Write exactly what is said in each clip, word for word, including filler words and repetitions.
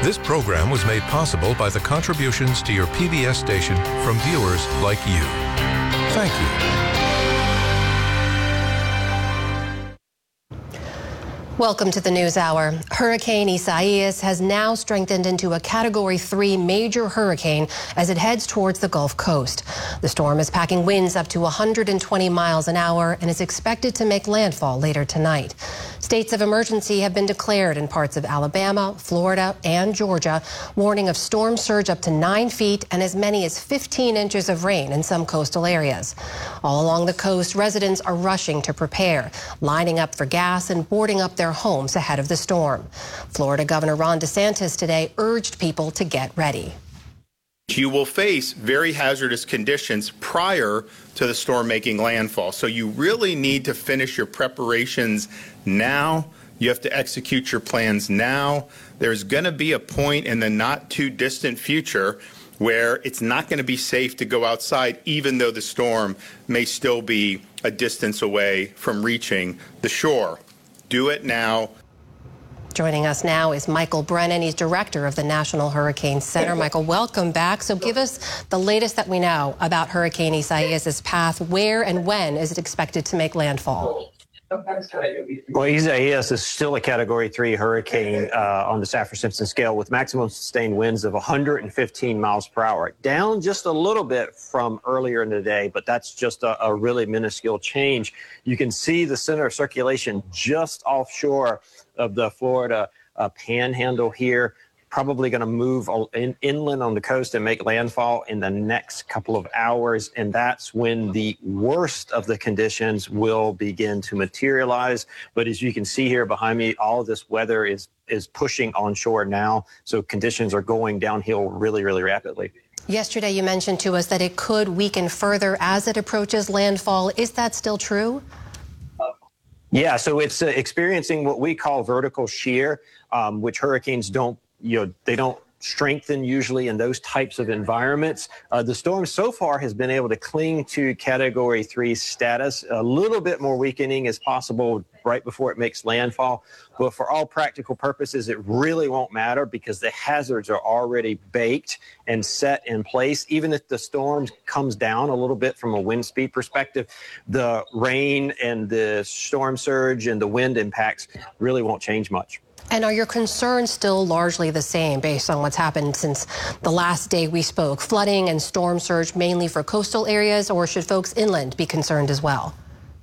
This program was made possible by the contributions to your P B S station from viewers like you. Thank you. Welcome to the News Hour. Hurricane Isaias has now strengthened into a Category three major hurricane as it heads towards the Gulf Coast. The storm is packing winds up to one hundred twenty miles an hour and is expected to make landfall later tonight. States of emergency have been declared in parts of Alabama, Florida, and Georgia, warning of storm surge up to nine feet and as many as fifteen inches of rain in some coastal areas. All along the coast, residents are rushing to prepare, lining up for gas and boarding up their homes ahead of the storm. Florida Governor Ron DeSantis today urged people to get ready. You will face very hazardous conditions prior to the storm making landfall. So you really need to finish your preparations now. You have to execute your plans now. There's going to be a point in the not too distant future where it's not going to be safe to go outside, even though the storm may still be a distance away from reaching the shore. Do it now. Joining us now is Michael Brennan. He's director of the National Hurricane Center. Michael, welcome back. So give us the latest that we know about Hurricane Isaias' path. Where and when is it expected to make landfall? Well, Isaias is still a Category three hurricane uh, on the Saffir-Simpson scale with maximum sustained winds of one hundred fifteen miles per hour. Down just a little bit from earlier in the day, but that's just a, a really minuscule change. You can see the center of circulation just offshore of the Florida uh, panhandle here. Probably going to move in, inland on the coast and make landfall in the next couple of hours. And that's when the worst of the conditions will begin to materialize. But as you can see here behind me, all of this weather is, is pushing onshore now. So conditions are going downhill really, really rapidly. Yesterday, you mentioned to us that it could weaken further as it approaches landfall. Is that still true? Yeah, so it's uh, experiencing what we call vertical shear, um, which hurricanes don't You know, they don't strengthen usually in those types of environments. Uh, the storm so far has been able to cling to Category three status. A little bit more weakening is possible right before it makes landfall. But for all practical purposes, it really won't matter because the hazards are already baked and set in place. Even if the storm comes down a little bit from a wind speed perspective, the rain and the storm surge and the wind impacts really won't change much. And are your concerns still largely the same based on what's happened since the last day we spoke? Flooding and storm surge mainly for coastal areas, or should folks inland be concerned as well?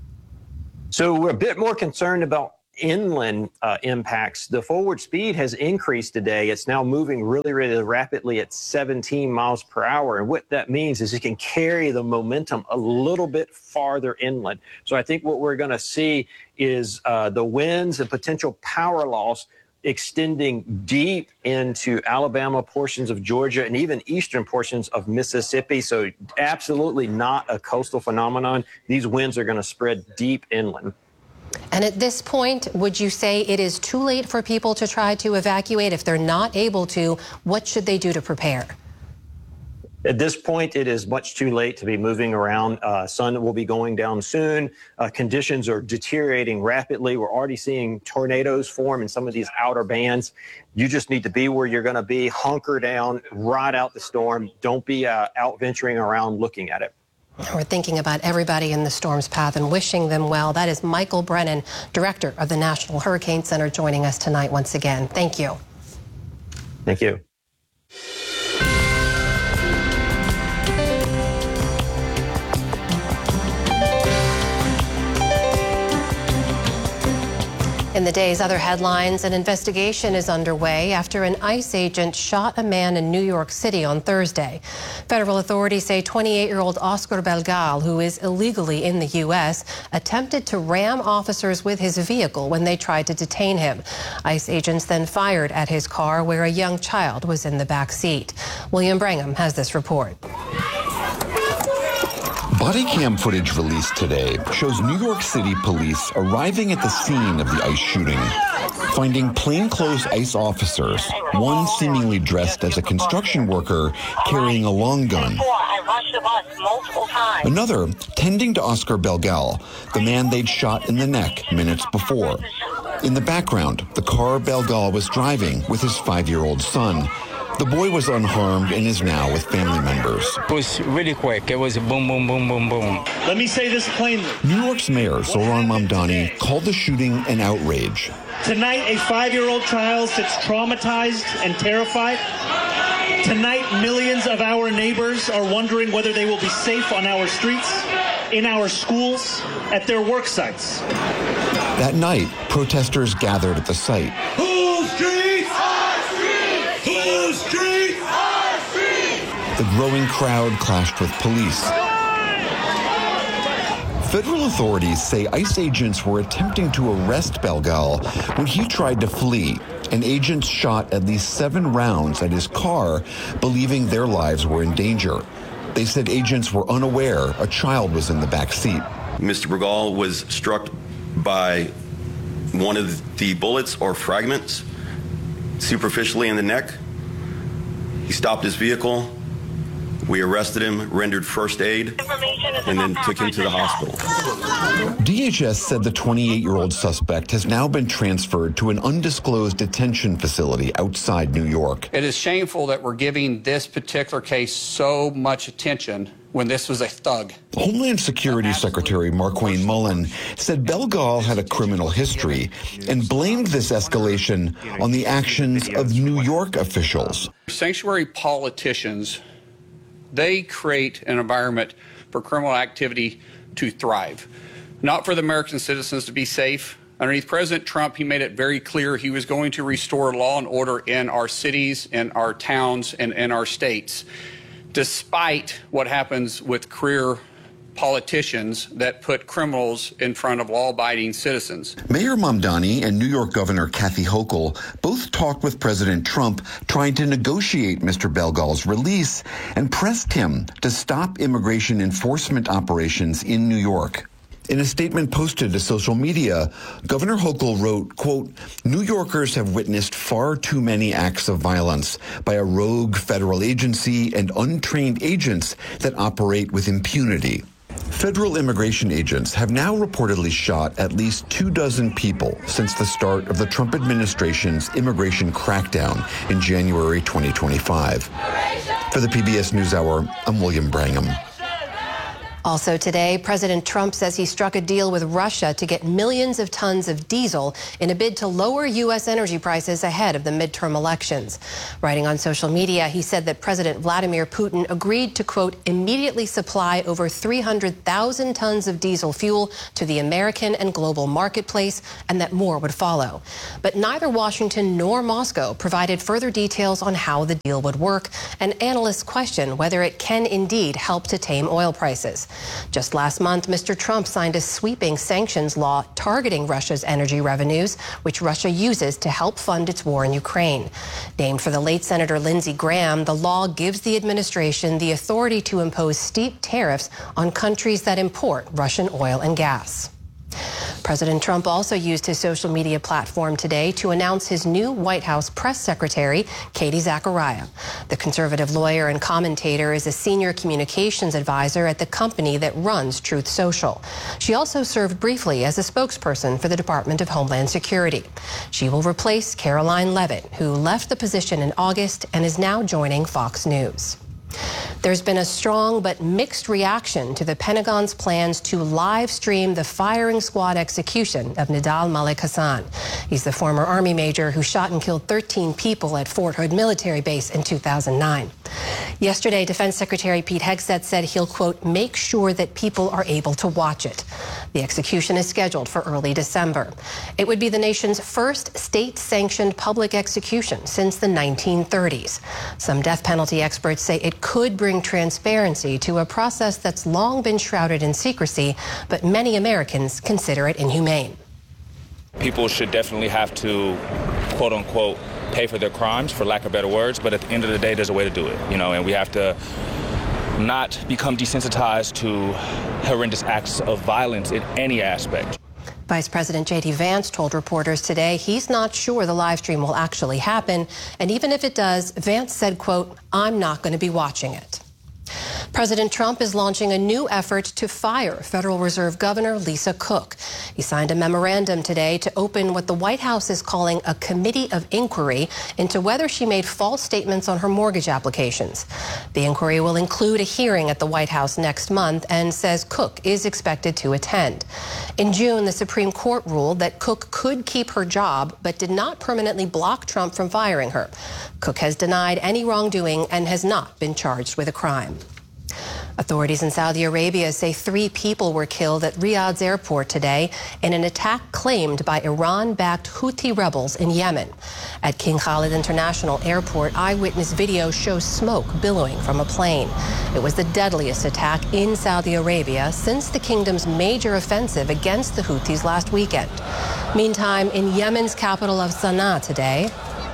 So we're a bit more concerned about inland uh, impacts. The forward speed has increased today. It's now moving really, really rapidly at seventeen miles per hour. And what that means is it can carry the momentum a little bit farther inland. So I think what we're going to see is uh, the winds and potential power loss extending deep into Alabama, portions of Georgia, and even eastern portions of Mississippi. So absolutely not a coastal phenomenon. These winds are going to spread deep inland. And at this point, would you say it is too late for people to try to evacuate? If they're not able to, what should they do to prepare? At this point, it is much too late to be moving around. Uh, sun will be going down soon. Uh, conditions are deteriorating rapidly. We're already seeing tornadoes form in some of these outer bands. You just need to be where you're going to be, hunker down, ride out the storm. Don't be uh, out venturing around looking at it. We're thinking about everybody in the storm's path and wishing them well. That is Michael Brennan, director of the National Hurricane Center, joining us tonight once again. Thank you. Thank you. In the day's other headlines, an investigation is underway after an ICE agent shot a man in New York City on Thursday. Federal authorities say twenty-eight-year-old Oscar Belgal, who is illegally in the U S, attempted to ram officers with his vehicle when they tried to detain him. ICE agents then fired at his car where a young child was in the back seat. William Brangham has this report. Body cam footage released today shows New York City police arriving at the scene of the ICE shooting, finding plainclothes ICE officers, one seemingly dressed as a construction worker carrying a long gun, another tending to Oscar Belgal, the man they'd shot in the neck minutes before. In the background, the car Belgal was driving with his five-year-old son. The boy was unharmed and is now with family members. It was really quick. It was a boom, boom, boom, boom, boom. Let me say this plainly. New York's Mayor Zohran Mamdani called the shooting an outrage. Tonight, a five-year-old child sits traumatized and terrified. Tonight, millions of our neighbors are wondering whether they will be safe on our streets, in our schools, at their work sites. That night, protesters gathered at the site. Whose streets? Our streets! Whose streets? Our streets! The growing crowd clashed with police. Federal authorities say ICE agents were attempting to arrest Belgal when he tried to flee, and agents shot at least seven rounds at his car, believing their lives were in danger. They said agents were unaware a child was in the back seat. Mister Belgal was struck by one of the bullets or fragments superficially in the neck. He stopped his vehicle. We arrested him, rendered first aid, and then took him to the hospital. D H S said the twenty-eight-year-old suspect has now been transferred to an undisclosed detention facility outside New York. It is shameful that we're giving this particular case so much attention when this was a thug. Homeland Security Secretary Markwayne Mullin said Belgal had a criminal history and blamed this escalation on the actions of New York officials. Sanctuary politicians, they create an environment for criminal activity to thrive, not for the American citizens to be safe. Underneath President Trump, he made it very clear he was going to restore law and order in our cities, in our towns, and in our states, despite what happens with career politicians that put criminals in front of law-abiding citizens. Mayor Mamdani and New York Governor Kathy Hochul both talked with President Trump trying to negotiate Mister Belgal's release and pressed him to stop immigration enforcement operations in New York. In a statement posted to social media, Governor Hochul wrote, quote, "New Yorkers have witnessed far too many acts of violence by a rogue federal agency and untrained agents that operate with impunity." Federal immigration agents have now reportedly shot at least two dozen people since the start of the Trump administration's immigration crackdown in January twenty twenty-five. For the P B S NewsHour, I'm William Brangham. Also today, President Trump says he struck a deal with Russia to get millions of tons of diesel in a bid to lower U S energy prices ahead of the midterm elections. Writing on social media, he said that President Vladimir Putin agreed to, quote, immediately supply over three hundred thousand tons of diesel fuel to the American and global marketplace, and that more would follow. But neither Washington nor Moscow provided further details on how the deal would work, and analysts question whether it can indeed help to tame oil prices. Just last month, Mister Trump signed a sweeping sanctions law targeting Russia's energy revenues, which Russia uses to help fund its war in Ukraine. Named for the late Senator Lindsey Graham, the law gives the administration the authority to impose steep tariffs on countries that import Russian oil and gas. President Trump also used his social media platform today to announce his new White House press secretary, Katie Zachariah. The conservative lawyer and commentator is a senior communications advisor at the company that runs Truth Social. She also served briefly as a spokesperson for the Department of Homeland Security. She will replace Caroline Leavitt, who left the position in August and is now joining Fox News. There's been a strong but mixed reaction to the Pentagon's plans to live stream the firing squad execution of Nidal Malik Hasan. He's the former Army major who shot and killed thirteen people at Fort Hood military base in two thousand nine. Yesterday, Defense Secretary Pete Hegseth said he'll, quote, make sure that people are able to watch it. The execution is scheduled for early December. It would be the nation's first state-sanctioned public execution since the nineteen thirties. Some death penalty experts say it could bring transparency to a process that's long been shrouded in secrecy, but many Americans consider it inhumane. People should definitely have to, quote unquote, pay for their crimes, for lack of better words, but at the end of the day, there's a way to do it, you know, and we have to not become desensitized to horrendous acts of violence in any aspect. Vice President J D Vance told reporters today he's not sure the live stream will actually happen, and even if it does, Vance said, quote, I'm not going to be watching it. President Trump is launching a new effort to fire Federal Reserve Governor Lisa Cook. He signed a memorandum today to open what the White House is calling a committee of inquiry into whether she made false statements on her mortgage applications. The inquiry will include a hearing at the White House next month and says Cook is expected to attend. In June, the Supreme Court ruled that Cook could keep her job but did not permanently block Trump from firing her. Cook has denied any wrongdoing and has not been charged with a crime. Authorities in Saudi Arabia say three people were killed at Riyadh's airport today in an attack claimed by Iran-backed Houthi rebels in Yemen. At King Khalid International Airport, eyewitness video shows smoke billowing from a plane. It was the deadliest attack in Saudi Arabia since the kingdom's major offensive against the Houthis last weekend. Meantime, in Yemen's capital of Sana'a today,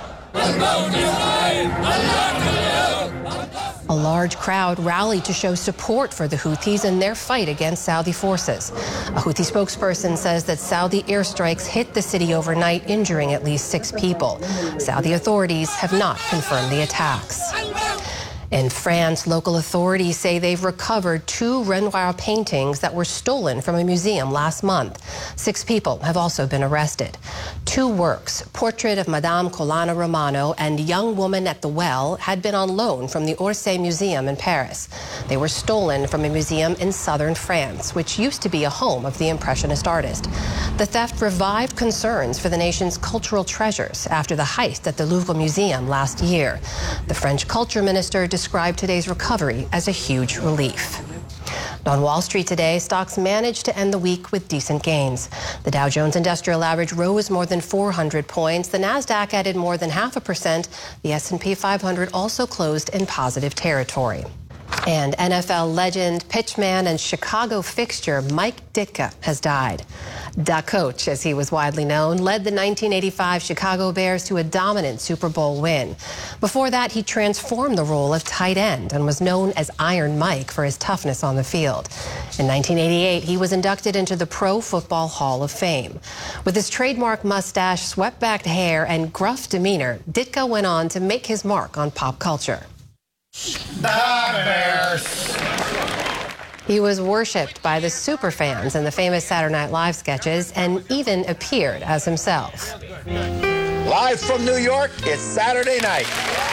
a large crowd rallied to show support for the Houthis in their fight against Saudi forces. A Houthi spokesperson says that Saudi airstrikes hit the city overnight, injuring at least six people. Saudi authorities have not confirmed the attacks. In France, local authorities say they've recovered two Renoir paintings that were stolen from a museum last month. Six people have also been arrested. Two works, Portrait of Madame Colonna Romano and Young Woman at the Well, had been on loan from the Orsay Museum in Paris. They were stolen from a museum in southern France, which used to be a home of the Impressionist artist. The theft revived concerns for the nation's cultural treasures after the heist at the Louvre Museum last year. The French culture minister described today's recovery as a huge relief. On Wall Street today, stocks managed to end the week with decent gains. The Dow Jones Industrial Average rose more than four hundred points. The Nasdaq added more than half a percent. The S and P five hundred also closed in positive territory. And N F L legend, pitchman, and Chicago fixture Mike Ditka has died. Da Coach, as he was widely known, led the nineteen eighty-five Chicago Bears to a dominant Super Bowl win. Before that, he transformed the role of tight end and was known as Iron Mike for his toughness on the field. In nineteen eighty-eight, he was inducted into the Pro Football Hall of Fame. With his trademark mustache, swept-back hair, and gruff demeanor, Ditka went on to make his mark on pop culture. The Bears. He was worshipped by the superfans in the famous Saturday Night Live sketches and even appeared as himself. Live from New York, it's Saturday night.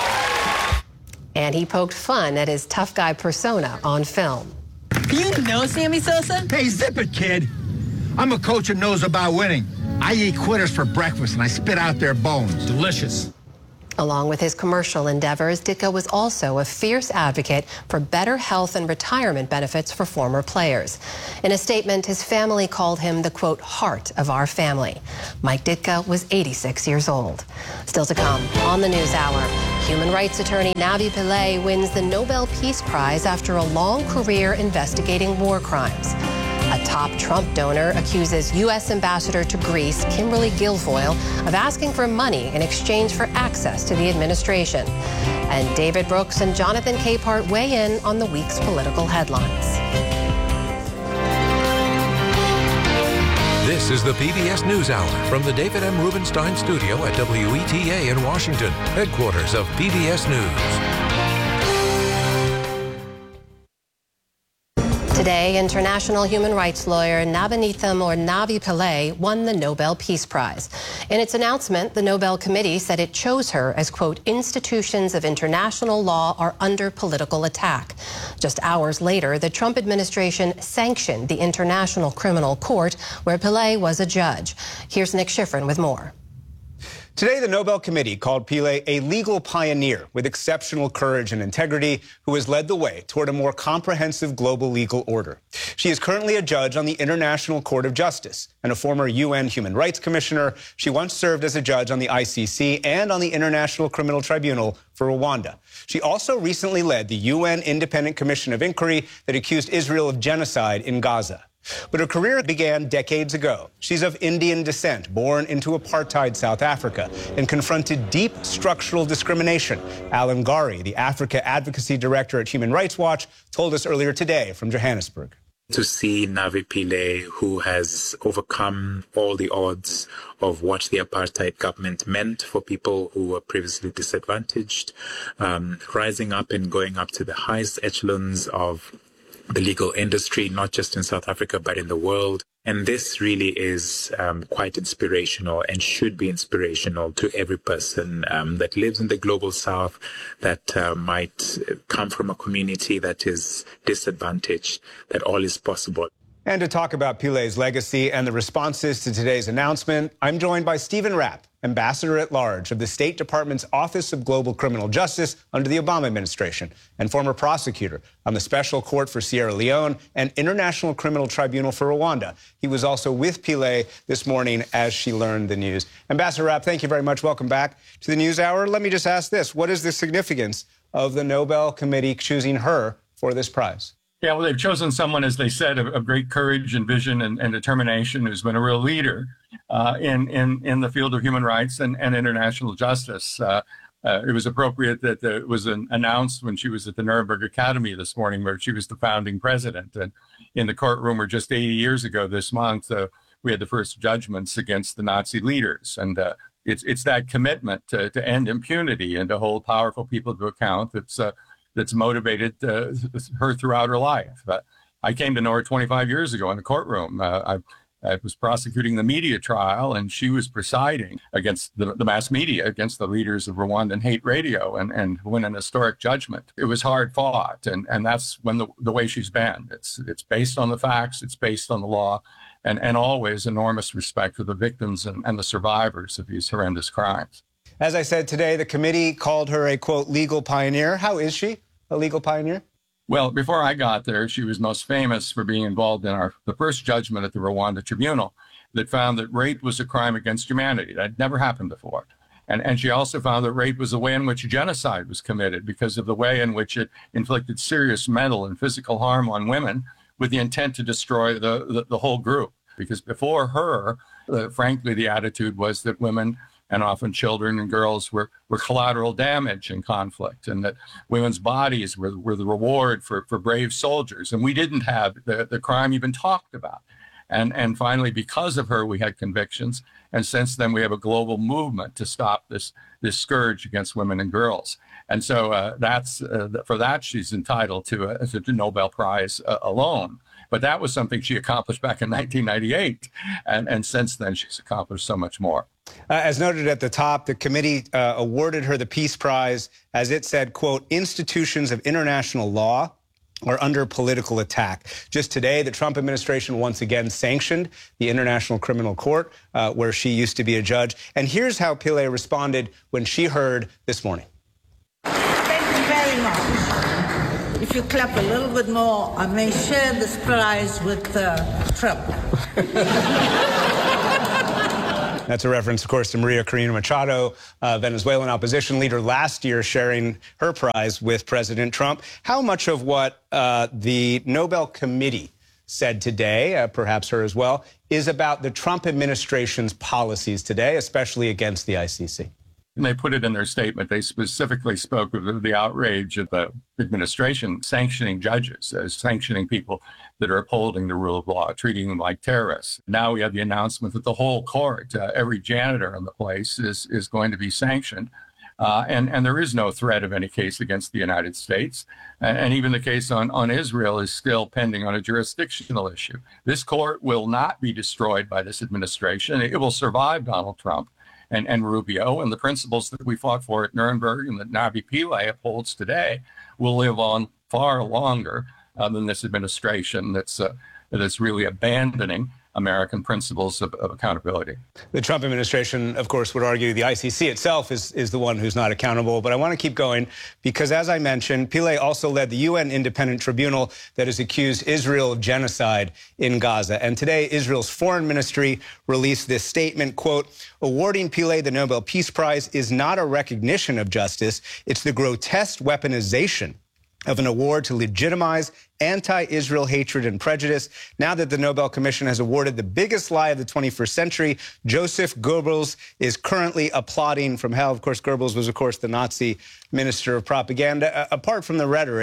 And he poked fun at his tough guy persona on film. You know Sammy Sosa? Hey, zip it, kid. I'm a coach who knows about winning. I eat quitters for breakfast and I spit out their bones. Delicious. Along with his commercial endeavors, Ditka was also a fierce advocate for better health and retirement benefits for former players. In a statement, his family called him the, quote, heart of our family. Mike Ditka was eighty-six years old. Still to come on the News Hour, human rights attorney Navi Pillay wins the Nobel Peace Prize after a long career investigating war crimes. A top Trump donor accuses U S Ambassador to Greece, Kimberly Guilfoyle, of asking for money in exchange for access to the administration. And David Brooks and Jonathan Capehart weigh in on the week's political headlines. This is the P B S NewsHour from the David M. Rubenstein Studio at W E T A in Washington, headquarters of P B S News. Today, international human rights lawyer Nabanitham or Navi Pillay won the Nobel Peace Prize. In its announcement, the Nobel Committee said it chose her as, quote, institutions of international law are under political attack. Just hours later, the Trump administration sanctioned the International Criminal Court, where Pillay was a judge. Here's Nick Schifrin with more. Today, the Nobel Committee called Pillay a legal pioneer with exceptional courage and integrity who has led the way toward a more comprehensive global legal order. She is currently a judge on the International Court of Justice and a former U N Human Rights Commissioner. She once served as a judge on the I C C and on the International Criminal Tribunal for Rwanda. She also recently led the U N Independent Commission of Inquiry that accused Israel of genocide in Gaza. But her career began decades ago. She's of Indian descent, born into apartheid South Africa, and confronted deep structural discrimination. Alan Gari, the Africa Advocacy Director at Human Rights Watch, told us earlier today from Johannesburg. to see Navi Pillay, who has overcome all the odds of what the apartheid government meant for people who were previously disadvantaged, um, rising up and going up to the highest echelons of the legal industry, not just in South Africa, but in the world. And this really is um, quite inspirational and should be inspirational to every person um, that lives in the global South, that uh, might come from a community that is disadvantaged, that all is possible. And to talk about Pillay's legacy and the responses to today's announcement, I'm joined by Stephen Rapp, Ambassador at Large of the State Department's Office of Global Criminal Justice under the Obama administration and former prosecutor on the Special Court for Sierra Leone and International Criminal Tribunal for Rwanda. He was also with Pillay this morning as she learned the news. Ambassador Rapp, thank you very much. Welcome back to the News Hour. Let me just ask this. What is the significance of the Nobel Committee choosing her for this prize? Yeah, well, they've chosen someone, as they said, of, of great courage and vision and, and determination, who's been a real leader uh, in, in in the field of human rights and, and international justice. Uh, uh, it was appropriate that it was an, announced when she was at the Nuremberg Academy this morning, where she was the founding president. And in the courtroom where just eighty years ago this month, uh, we had the first judgments against the Nazi leaders. And uh, it's it's that commitment to, to end impunity and to hold powerful people to account that's uh, that's motivated uh, her throughout her life. Uh, I came to know her twenty-five years ago in the courtroom. Uh, I, I was prosecuting the media trial, and she was presiding against the, the mass media, against the leaders of Rwandan hate radio, and, and win an historic judgment. It was hard fought, and, and that's when the, the way she's been. It's, it's based on the facts, it's based on the law, and, and always enormous respect for the victims and, and the survivors of these horrendous crimes. As I said today, the committee called her a, quote, legal pioneer. How is she a legal pioneer? Well, before I got there, she was most famous for being involved in our the first judgment at the Rwanda Tribunal that found that rape was a crime against humanity. That had never happened before. And, and she also found that rape was the way in which genocide was committed because of the way in which it inflicted serious mental and physical harm on women with the intent to destroy the, the, the whole group. Because before her, uh, frankly, the attitude was that women and often children and girls were, were collateral damage in conflict, and that women's bodies were, were the reward for, for brave soldiers. And we didn't have the, the crime even talked about. And, and finally, because of her, we had convictions. And since then, we have a global movement to stop this, this scourge against women and girls. And so uh, that's uh, for that, she's entitled to a, to a Nobel Prize uh, alone. But that was something she accomplished back in nineteen ninety-eight. And, and since then, she's accomplished so much more. Uh, as noted at the top, the committee uh, awarded her the Peace Prize as it said, quote, institutions of international law are under political attack. Just today, the Trump administration once again sanctioned the International Criminal Court, uh, where she used to be a judge. And here's how Pillay responded when she heard this morning. Thank you very much. If you clap a little bit more, I may share this prize with uh, Trump. That's a reference, of course, to Maria Corina Machado, uh, Venezuelan opposition leader, last year sharing her prize with President Trump. How much of what uh, the Nobel Committee said today, uh, perhaps her as well, is about the Trump administration's policies today, especially against the I C C? And they put it in their statement. They specifically spoke of the outrage of the administration sanctioning judges, uh, sanctioning people that are upholding the rule of law, treating them like terrorists. Now we have the announcement that the whole court, uh, every janitor in the place is, is going to be sanctioned. Uh, and, and there is no threat of any case against the United States. And, and even the case on, on Israel is still pending on a jurisdictional issue. This court will not be destroyed by this administration. It will survive Donald Trump and, and Rubio, and the principles that we fought for at Nuremberg and that Navi Pillay upholds today will live on far longer uh, than this administration that's, uh, that's really abandoning American principles of, of accountability. The Trump administration, of course, would argue the I C C itself is, is the one who's not accountable. But I want to keep going because, as I mentioned, Pillay also led the U N independent tribunal that has accused Israel of genocide in Gaza. And today, Israel's foreign ministry released this statement, quote, awarding Pillay the Nobel Peace Prize is not a recognition of justice. It's the grotesque weaponization of an award to legitimize anti-Israel hatred and prejudice. Now that the Nobel Commission has awarded the biggest lie of the twenty-first century, Joseph Goebbels is currently applauding from hell. Of course, Goebbels was, of course, the Nazi minister of propaganda. Uh, apart from the rhetoric,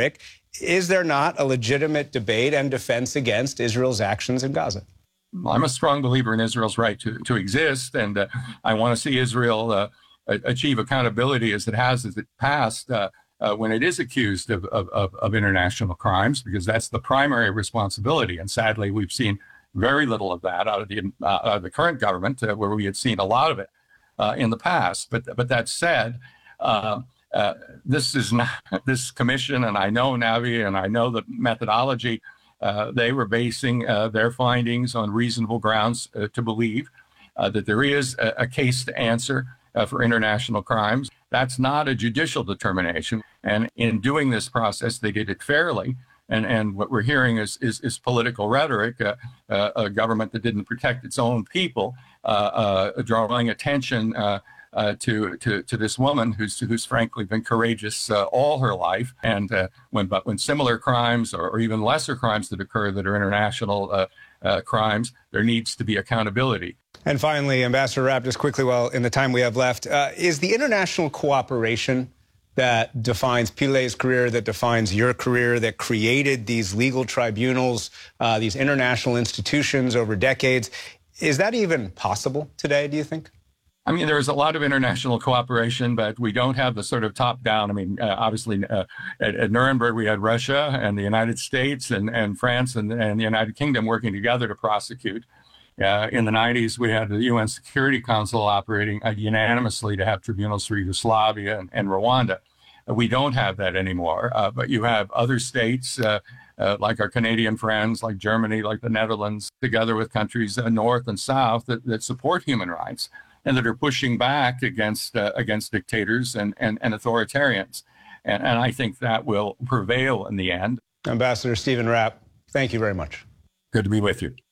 Is there not a legitimate debate and defense against Israel's actions in Gaza? I'm a strong believer in Israel's right to, to exist, and uh, I want to see Israel uh, achieve accountability as it has in the past uh, uh, when it is accused of, of, of international crimes, because that's the primary responsibility. And sadly, we've seen very little of that out of the, uh, out of the current government, uh, where we had seen a lot of it uh, in the past. But, but that said, uh, uh, this is not this commission, and I know Navi, and I know the methodology. Uh, they were basing uh, their findings on reasonable grounds uh, to believe uh, that there is a, a case to answer uh, for international crimes. That's not a judicial determination. And in doing this process, they did it fairly. And, and what we're hearing is, is, is political rhetoric, uh, uh, a government that didn't protect its own people, uh, uh, drawing attention uh, Uh, to, to to this woman who's who's frankly been courageous uh, all her life, and uh, when but when similar crimes or, or even lesser crimes that occur that are international uh, uh, crimes, there needs to be accountability. And finally, Ambassador Rapp, just quickly, well, in the time we have left, uh, is the international cooperation that defines Pile's career, that defines your career, that created these legal tribunals, uh, these international institutions over decades, is that even possible today, do you think? I mean, there's a lot of international cooperation, but we don't have the sort of top-down. I mean, uh, obviously, uh, at, at Nuremberg, we had Russia and the United States and, and France and, and the United Kingdom working together to prosecute. Uh, in the nineties, we had the U N Security Council operating uh, unanimously to have tribunals for Yugoslavia and, and Rwanda. Uh, we don't have that anymore, uh, but you have other states, uh, uh, like our Canadian friends, like Germany, like the Netherlands, together with countries uh, north and south that, that support human rights and that are pushing back against uh, against dictators and, and, and authoritarians. And, and I think that will prevail in the end. Ambassador Stephen Rapp, thank you very much. Good to be with you.